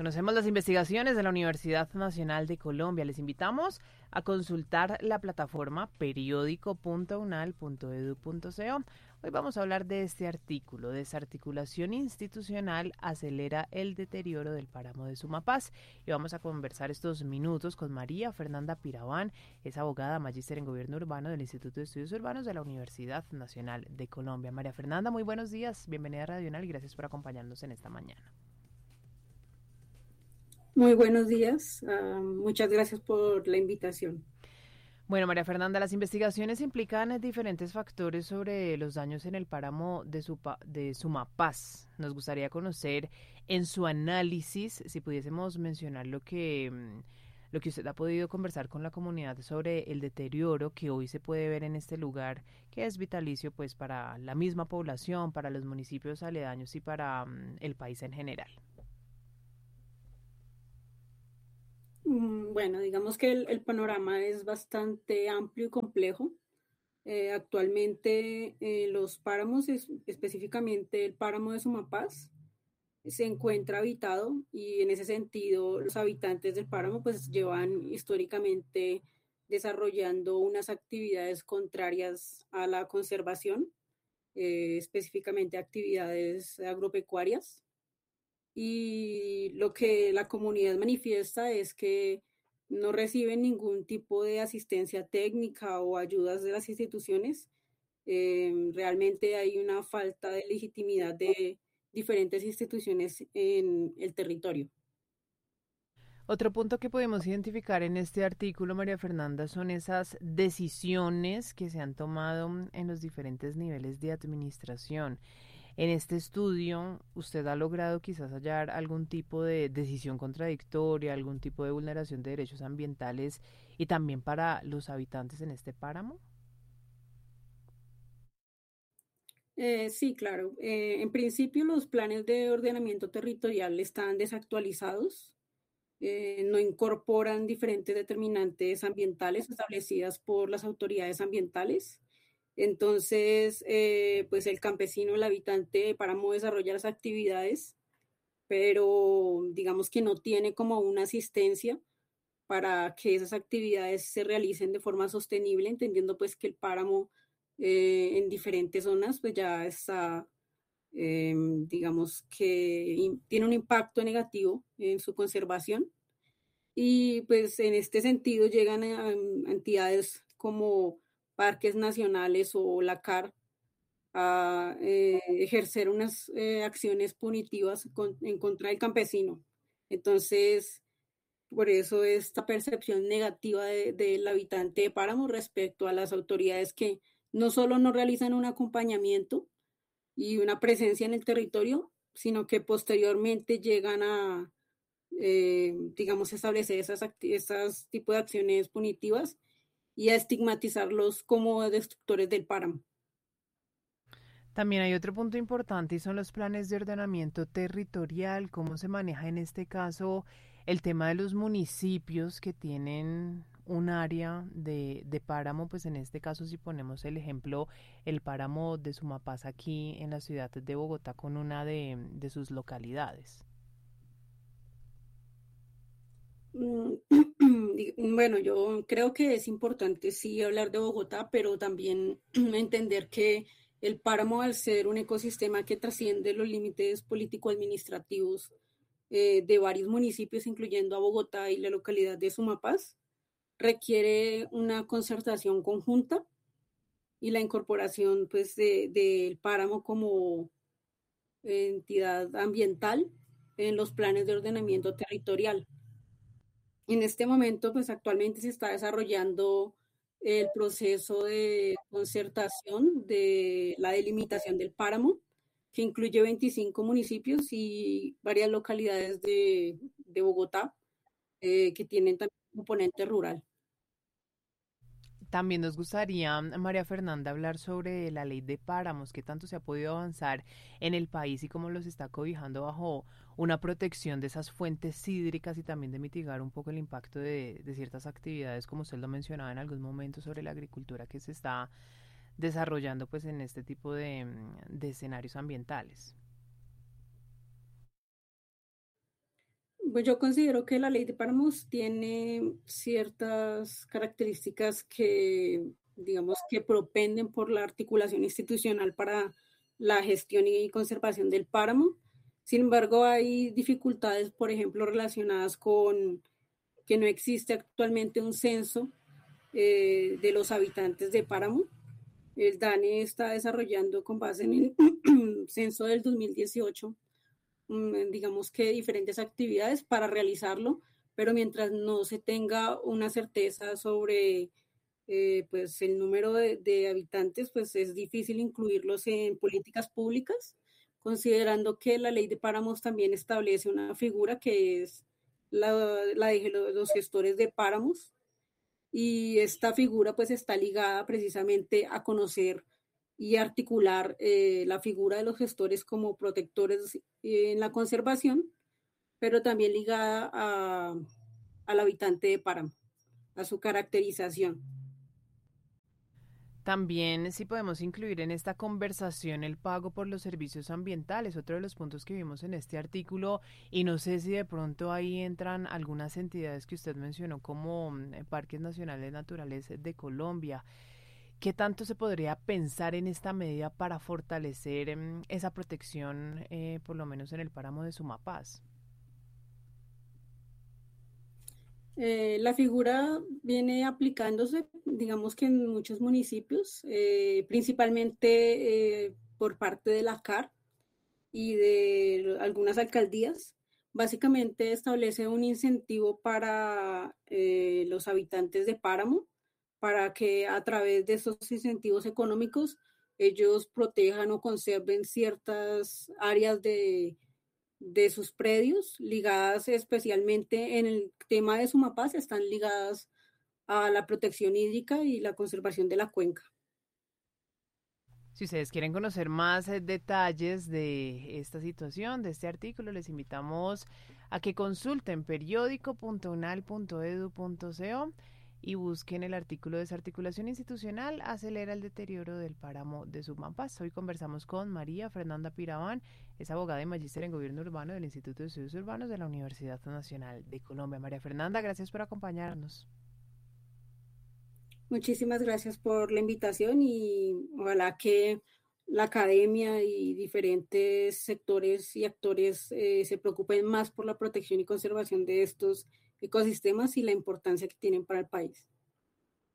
Conocemos las investigaciones de la Universidad Nacional de Colombia. Les invitamos a consultar la plataforma periódico.unal.edu.co. Hoy vamos a hablar de este artículo: desarticulación institucional acelera el deterioro del páramo de Sumapaz. Y vamos a conversar estos minutos con María Fernanda Piraván, es abogada, magíster en Gobierno Urbano del Instituto de Estudios Urbanos de la Universidad Nacional de Colombia. María Fernanda, muy buenos días, bienvenida a Radio Unal y gracias por acompañarnos en esta mañana. Muy buenos días, muchas gracias por la invitación. Bueno, María Fernanda, las investigaciones implican diferentes factores sobre los daños en el páramo de Sumapaz. Nos gustaría conocer en su análisis, si pudiésemos mencionar lo que usted ha podido conversar con la comunidad sobre el deterioro que hoy se puede ver en este lugar, que es vitalicio pues para la misma población, para los municipios aledaños y para el país en general. Bueno, digamos que el panorama es bastante amplio y complejo. Actualmente los páramos, específicamente el páramo de Sumapaz, se encuentra habitado y en ese sentido los habitantes del páramo pues llevan históricamente desarrollando unas actividades contrarias a la conservación, específicamente actividades agropecuarias. Y lo que la comunidad manifiesta es que no reciben ningún tipo de asistencia técnica o ayudas de las instituciones. Realmente hay una falta de legitimidad de diferentes instituciones en el territorio. Otro punto que podemos identificar en este artículo, María Fernanda, son esas decisiones que se han tomado en los diferentes niveles de administración. En este estudio, ¿usted ha logrado quizás hallar algún tipo de decisión contradictoria, algún tipo de vulneración de derechos ambientales y también para los habitantes en este páramo? Sí, claro. En principio, los planes de ordenamiento territorial están desactualizados. No incorporan diferentes determinantes ambientales establecidas por las autoridades ambientales. Entonces, pues el campesino, el habitante de páramo desarrolla las actividades, pero digamos que no tiene como una asistencia para que esas actividades se realicen de forma sostenible, entendiendo pues que el páramo en diferentes zonas pues ya está, digamos que tiene un impacto negativo en su conservación. Y pues en este sentido llegan a entidades como parques nacionales o la CAR a ejercer unas acciones punitivas en contra del campesino. Entonces, por eso esta percepción negativa del habitante de páramo respecto a las autoridades que no solo no realizan un acompañamiento y una presencia en el territorio, sino que posteriormente llegan a digamos, establecer esas tipos de acciones punitivas y a estigmatizarlos como destructores del páramo. También hay otro punto importante y son los planes de ordenamiento territorial, cómo se maneja en este caso el tema de los municipios que tienen un área de páramo, pues en este caso si ponemos el ejemplo, el páramo de Sumapaz aquí en la ciudad de Bogotá con una de sus localidades. Bueno, yo creo que es importante sí hablar de Bogotá, pero también entender que el páramo, al ser un ecosistema que trasciende los límites político-administrativos de varios municipios, incluyendo a Bogotá y la localidad de Sumapaz, requiere una concertación conjunta y la incorporación pues del páramo como entidad ambiental en los planes de ordenamiento territorial. En este momento, pues actualmente se está desarrollando el proceso de concertación de la delimitación del páramo, que incluye 25 municipios y varias localidades de Bogotá, que tienen también un componente rural. También nos gustaría, María Fernanda, hablar sobre la ley de páramos, qué tanto se ha podido avanzar en el país y cómo los está cobijando bajo una protección de esas fuentes hídricas y también de mitigar un poco el impacto de ciertas actividades, como usted lo mencionaba en algún momento, sobre la agricultura que se está desarrollando pues en este tipo de escenarios ambientales. Pues yo considero que la ley de páramos tiene ciertas características que, digamos, que propenden por la articulación institucional para la gestión y conservación del páramo. Sin embargo, hay dificultades, por ejemplo, relacionadas con que no existe actualmente un censo de los habitantes de páramo. El DANE está desarrollando con base en el censo del 2018 digamos que diferentes actividades para realizarlo, pero mientras no se tenga una certeza sobre pues el número de habitantes, pues es difícil incluirlos en políticas públicas, considerando que la ley de páramos también establece una figura que es la de los gestores de páramos, y esta figura pues está ligada precisamente a conocer y articular la figura de los gestores como protectores en la conservación, pero también ligada al habitante de páramo, a su caracterización. También si podemos incluir en esta conversación el pago por los servicios ambientales, otro de los puntos que vimos en este artículo, y no sé si de pronto ahí entran algunas entidades que usted mencionó como Parques Nacionales Naturales de Colombia. ¿Qué tanto se podría pensar en esta medida para fortalecer esa protección, por lo menos en el páramo de Sumapaz? La figura viene aplicándose, digamos que en muchos municipios, principalmente por parte de la CAR y de algunas alcaldías. Básicamente establece un incentivo para los habitantes de páramo, para que a través de esos incentivos económicos ellos protejan o conserven ciertas áreas de sus predios, ligadas especialmente en el tema de Sumapaz, están ligadas a la protección hídrica y la conservación de la cuenca. Si ustedes quieren conocer más detalles de esta situación, de este artículo, les invitamos a que consulten periódico.unal.edu.co y busquen el artículo Desarticulación Institucional acelera el deterioro del páramo de Sumapaz. Hoy conversamos con María Fernanda Piraván, es abogada y magíster en Gobierno Urbano del Instituto de Estudios Urbanos de la Universidad Nacional de Colombia. María Fernanda, gracias por acompañarnos. Muchísimas gracias por la invitación y ojalá que la academia y diferentes sectores y actores se preocupen más por la protección y conservación de estos ecosistemas y la importancia que tienen para el país.